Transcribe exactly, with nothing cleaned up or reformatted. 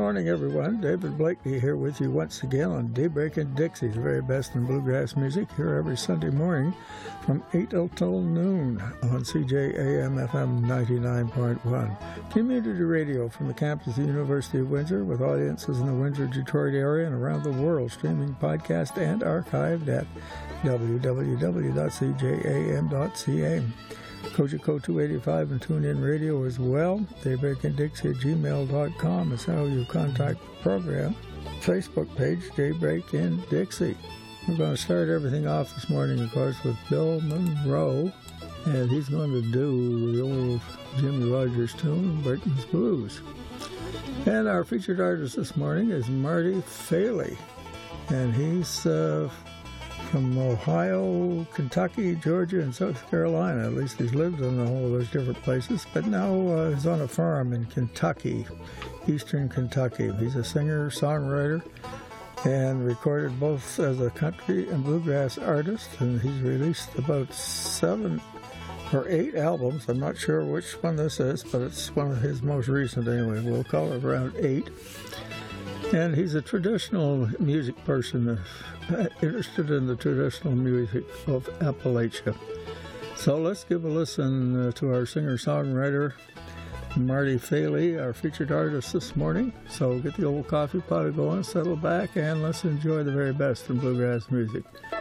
morning, everyone. David Blakely here with you once again on Daybreak in Dixie, the very best in bluegrass music, here every Sunday morning from eight till noon on C J A M F M ninety-nine point one. Community radio from the campus of the University of Windsor, with audiences in the Windsor, Detroit area and around the world, streaming podcast and archived at w w w dot c j a m dot c a. Kojiko two eighty-five and TuneIn Radio as well. Daybreak in Dixie at gmail dot com is how you contact the program. Facebook page, Daybreak in Dixie. We're going to start everything off this morning, of course, with Bill Monroe, and he's going to do the old Jimmy Rogers tune, Britain's Blues. And our featured artist this morning is Marty Faley, and he's uh, from Ohio, Kentucky, Georgia, and South Carolina. At least he's lived in all of those different places, but now uh, he's on a farm in Kentucky, eastern Kentucky. He's a singer, songwriter, and recorded both as a country and bluegrass artist, and he's released about seven or eight albums. I'm not sure which one this is, but it's one of his most recent anyway. We'll call it around eight. And he's a traditional music person, uh, interested in the traditional music of Appalachia. So let's give a listen uh, to our singer-songwriter, Marty Faley, our featured artist this morning. So get the old coffee pot going, settle back, and let's enjoy the very best in bluegrass music.